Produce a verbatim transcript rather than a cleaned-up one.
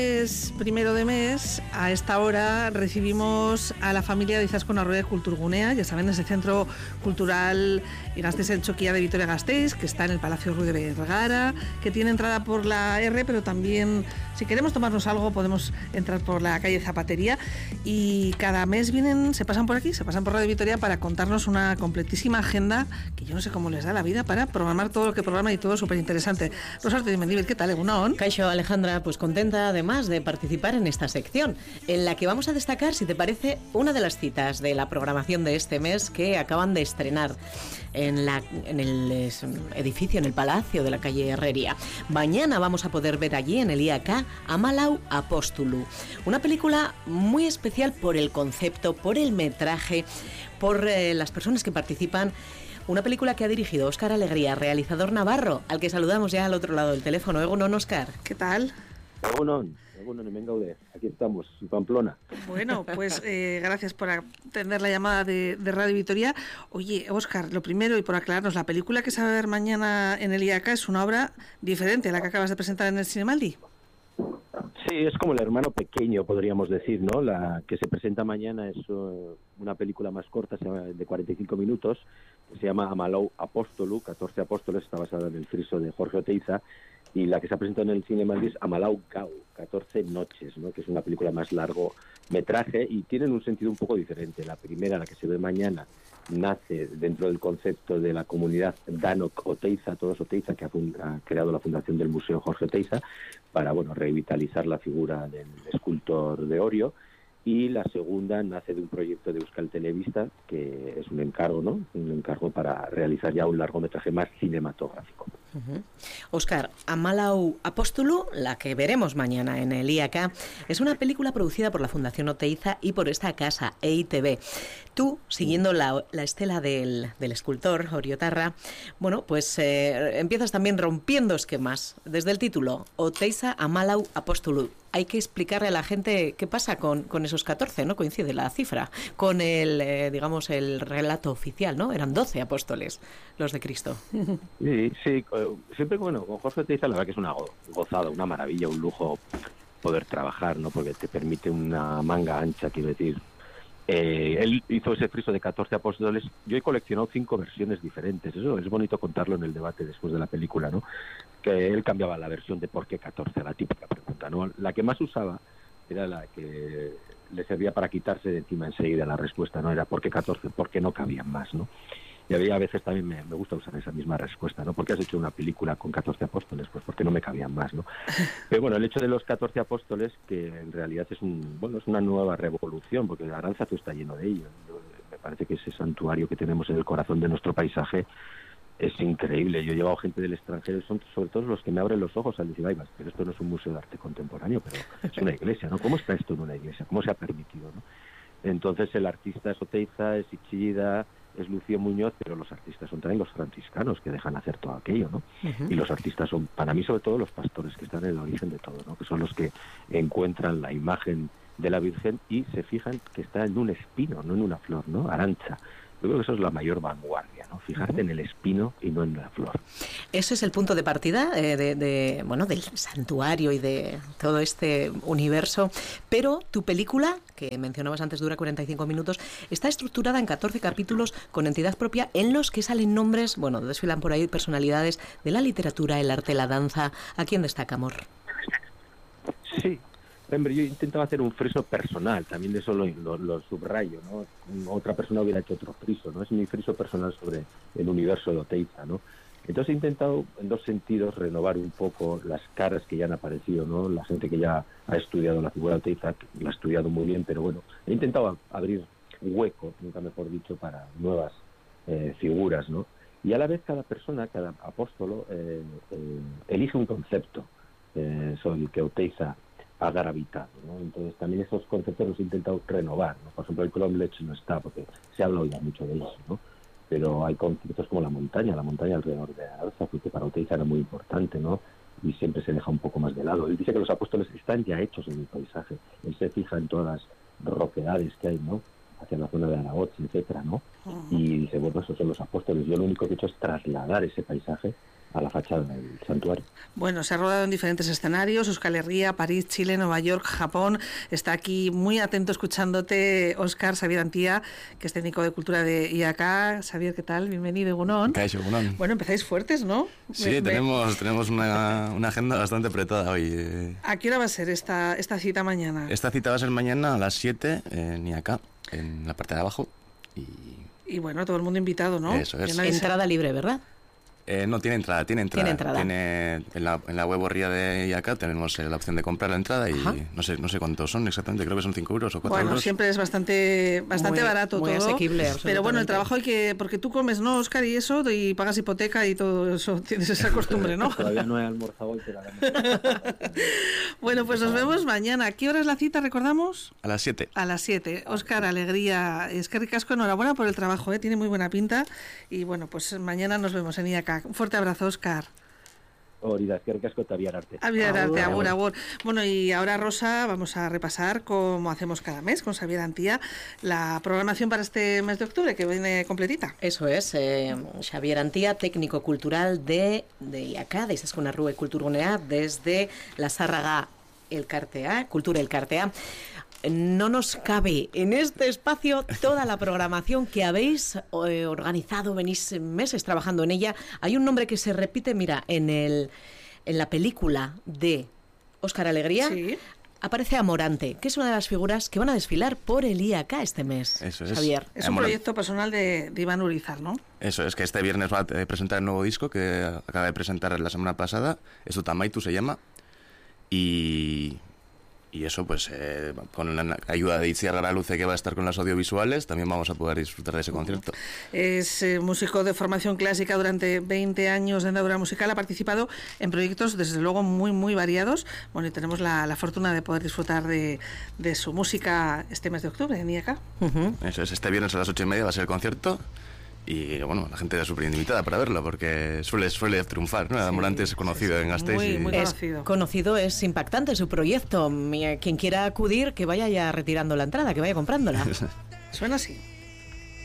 Es primero de mes, a esta hora recibimos a la familia de Izaskun Arroyo Kulturgunea, ya saben, ese centro cultural y Gasteiz el Choquía de Vitoria-Gasteiz, que está en el Palacio Ruiz de Vergara, que tiene entrada por la R, pero también, si queremos tomarnos algo, podemos entrar por la calle Zapatería, y cada mes vienen, se pasan por aquí, se pasan por Radio Vitoria para contarnos una completísima agenda, que yo no sé cómo les da la vida para programar todo lo que programan y todo súper interesante. Rosa Ortiz Mendívil, ¿qué tal, Egunon? Kaixo, Alejandra, pues contenta además de participar en esta sección, en la que vamos a destacar, si te parece, una de las citas de la programación de este mes que acaban de estrenar en, la, en el edificio, en el Palacio de la calle Herrería. Mañana vamos a poder ver allí, en el I A K, Amalau Apostolu, una película muy especial por el concepto, por el metraje, por eh, las personas que participan. Una película que ha dirigido Óscar Alegría, realizador navarro, al que saludamos ya al otro lado del teléfono. Egunon, Óscar. ¿Qué tal? Egunon, Egunon, venga, aquí estamos, en Pamplona. Bueno, pues eh, gracias por atender la llamada de, de Radio Vitoria. Oye, Óscar, lo primero, y por aclararnos, la película que se va a ver mañana en el I A K es una obra diferente a la que acabas de presentar en el Cinemaldi. Sí, es como el hermano pequeño, podríamos decir, ¿no? La que se presenta mañana es uh, una película más corta, se llama, de cuarenta y cinco minutos, que se llama Amalau Apostolu, catorce apóstoles, está basada en el friso de Jorge Oteiza, y la que se ha presentado en el Cinemaldi es Amalau Gau, catorce noches, ¿no? Que es una película más largometraje y tienen un sentido un poco diferente. La primera, la que se ve mañana, nace dentro del concepto de la comunidad Danok Oteiza, todos Oteiza, que ha, ha creado la fundación del Museo Jorge Oteiza para, bueno, revitalizar la figura del escultor de Orio. Y la segunda nace de un proyecto de Euskal Telebista, que es un encargo, ¿no? Un encargo para realizar ya un largometraje más cinematográfico. Uh-huh. Óscar, Amalau Apostolu, la que veremos mañana en el I A K, es una película producida por la Fundación Oteiza y por esta casa, E I T B. Tú, siguiendo la, la estela del, del escultor Oriotarra, bueno, pues eh, empiezas también rompiendo esquemas. Desde el título, Oteiza Amalau Apostolu. Hay que explicarle a la gente qué pasa con, con esos catorce, ¿no? Coincide la cifra con el, eh, digamos, el relato oficial, ¿no? Eran doce apóstoles los de Cristo. Sí, sí, siempre, bueno, con Jorge Oteiza la verdad que es una gozada, una maravilla, un lujo poder trabajar, ¿no? Porque te permite una manga ancha, quiero decir. Eh, él hizo ese friso de catorce apóstoles. Yo he coleccionado cinco versiones diferentes. Eso es bonito contarlo en el debate después de la película, ¿no? Que él cambiaba la versión de por qué catorce, la típica pregunta, ¿no? La que más usaba era la que le servía para quitarse de encima enseguida la respuesta, ¿no? Era por qué catorce, por qué no cabían más, ¿no? Y había a veces también me, me gusta usar esa misma respuesta, ¿no? ¿Por qué has hecho una película con catorce apóstoles? Pues porque no me cabían más, ¿no? Pero bueno, el hecho de los catorce apóstoles, que en realidad es un bueno es una nueva revolución, porque Aránzazu está lleno de ellos. Yo, me parece que ese santuario que tenemos en el corazón de nuestro paisaje es increíble. Yo he llevado gente del extranjero y son sobre todo los que me abren los ojos al decir, ay, pero esto no es un museo de arte contemporáneo, pero es una iglesia, ¿no? ¿Cómo está esto en una iglesia? ¿Cómo se ha permitido, no? Entonces el artista es Oteiza, es Ichida, es Lucio Muñoz, pero los artistas son también los franciscanos que dejan hacer todo aquello, ¿no? Uh-huh. Y los artistas son, para mí, sobre todo los pastores, que están en el origen de todo, ¿no? Que son los que encuentran la imagen de la Virgen y se fijan que está en un espino, no en una flor, ¿no? Arancha. Yo creo que eso es la mayor vanguardia, ¿no? Fijarte uh-huh. en el espino y no en la flor. Ese es el punto de partida eh, de, de, bueno, del santuario y de todo este universo. Pero tu película, que mencionabas antes, dura cuarenta y cinco minutos, está estructurada en catorce capítulos con entidad propia en los que salen nombres, bueno, desfilan por ahí personalidades de la literatura, el arte, la danza. ¿A quién destaca, amor? Sí. Hombre, yo intentaba hacer un friso personal, también de eso lo, lo, lo subrayo, ¿no? Otra persona hubiera hecho otro friso, ¿no? Es mi friso personal sobre el universo de Oteiza, ¿no? Entonces he intentado, en dos sentidos, renovar un poco las caras que ya han aparecido, ¿no? La gente que ya ha estudiado la figura de Oteiza, que la ha estudiado muy bien, pero bueno, he intentado abrir hueco, nunca mejor dicho, para nuevas eh, figuras, ¿no? Y a la vez cada persona, cada apóstolo, eh, eh, elige un concepto eh, sobre el que Oteiza ha gravitado, ¿no? Entonces también esos conceptos los he intentado renovar, ¿no? Por ejemplo, el Cromlech no está, porque se habla ya mucho de eso, ¿no? Pero hay conceptos como la montaña, la montaña alrededor de Aránzazu, que para Oteiza era muy importante, ¿no? Y siempre se deja un poco más de lado. Él dice que los apóstoles están ya hechos en el paisaje. Él se fija en todas las roquedades que hay, ¿no? Hacia la zona de Aragotz, etcétera, ¿no? Uh-huh. Y dice, bueno, esos son los apóstoles. Yo lo único que he hecho es trasladar ese paisaje a la fachada del santuario. Bueno, se ha rodado en diferentes escenarios, Euskal Herria, París, Chile, Nueva York, Japón. Está aquí muy atento escuchándote Óscar Xavier Antía, que es técnico de cultura de I A K. Xavier, ¿qué tal? Bienvenido, Egunon. Kaixo, Egunon. Bueno, empezáis fuertes, ¿no? Sí, me, tenemos, me... tenemos una, una agenda bastante apretada hoy. ¿A qué hora va a ser esta, esta cita mañana? Esta cita va a ser mañana a las siete en I A K, en la parte de abajo. Y, y bueno, todo el mundo invitado, ¿no? Eso es. Entrada libre, ¿verdad? Eh, no, tiene entrada, tiene entrada. Tiene entrada. Tiene, en, la, en la web Orría de I A K tenemos la opción de comprar la entrada y Ajá. no sé no sé cuántos son exactamente, creo que son cinco euros o cuatro bueno, euros. siempre es bastante bastante muy, barato muy todo. asequible, pero bueno, el trabajo hay que... Porque tú comes, ¿no, Óscar? Y eso, y pagas hipoteca y todo eso, tienes esa costumbre, ¿no? Todavía no he almorzado hoy, pero Bueno, pues nos vemos mañana. ¿A qué hora es la cita, recordamos? A las siete. A las siete. Óscar, alegría. Es que ricasco, enhorabuena por el trabajo, ¿eh? Tiene muy buena pinta. Y bueno, pues mañana nos vemos en I A K. Un fuerte abrazo, Óscar. Hori, es que ricasco te había arte. Había arte, agur, agur. Bueno, y ahora, Rosa, vamos a repasar, como hacemos cada mes con Xavier Antía, la programación para este mes de octubre, que viene completita. Eso es, eh, Xavier Antía, técnico cultural de, de I A K, de Izaskun Arrue Kulturgunea, desde la Zárraga Elkartea, Cultura Elkartea. No nos cabe en este espacio toda la programación que habéis eh, organizado, venís meses trabajando en ella. Hay un nombre que se repite, mira, en el en la película de Óscar Alegría, sí. Aparece Amorante, que es una de las figuras que van a desfilar por el I A K este mes. Eso es. Xavier. Es un proyecto personal de, de Iván Urizar, ¿no? Eso es, que este viernes va a presentar el nuevo disco que acaba de presentar la semana pasada. Esto Tamaitu se llama. Y... Y eso, pues, eh, con la ayuda de Itziar Garaluce, que va a estar con las audiovisuales, también vamos a poder disfrutar de ese concierto. Es eh, músico de formación clásica durante veinte años de andadura musical. Ha participado en proyectos, desde luego, muy, muy variados. Bueno, y tenemos la, la fortuna de poder disfrutar de, de su música este mes de octubre en I A K. Uh-huh. Eso es, este viernes a las ocho y media va a ser el concierto. Y bueno, la gente es súper invitada para verlo porque suele, suele triunfar, ¿no? Sí, Amorante es conocido sí, sí. en Gasteiz. Muy, y... muy conocido. Es conocido, es impactante su proyecto. Quien quiera acudir, que vaya ya retirando la entrada, que vaya comprándola. Suena así.